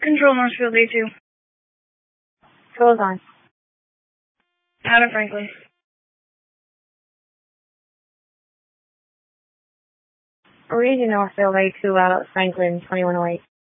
Control Northfield A2. Controls on. Out of Franklin. Region Northfield A2 out of Franklin 2108.